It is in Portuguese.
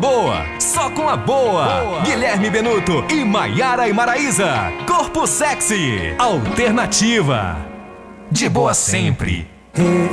boa, só com a boa. Guilherme Benuto e Maiara e Maraísa. Corpo Sexy, alternativa. De boa sempre.